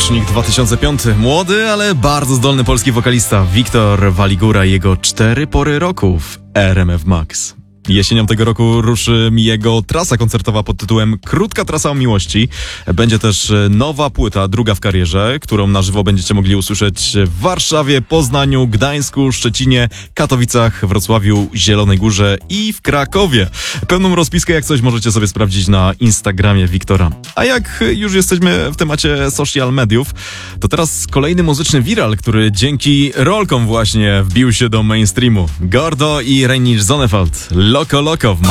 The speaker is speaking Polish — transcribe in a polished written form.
Rocznik 2005. Młody, ale bardzo zdolny polski wokalista Wiktor Waligura i jego 4 pory roku w RMF Max. Jesienią tego roku ruszy jego trasa koncertowa pod tytułem Krótka trasa o miłości. Będzie też nowa płyta, druga w karierze, którą na żywo będziecie mogli usłyszeć w Warszawie, Poznaniu, Gdańsku, Szczecinie, Katowicach, Wrocławiu, Zielonej Górze i w Krakowie. Pełną rozpiskę jak coś możecie sobie sprawdzić na Instagramie Wiktora. A jak już jesteśmy w temacie social mediów, to teraz kolejny muzyczny viral, który dzięki rolkom właśnie wbił się do mainstreamu. Gordo i Reinier Zonneveld. Loco Loco w Max.